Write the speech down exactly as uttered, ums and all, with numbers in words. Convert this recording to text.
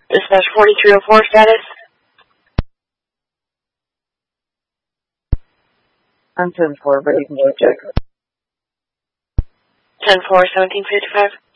Dispatch forty-three oh four status. I'm ten four, but you can go check. ten four, seventeen fifty-five.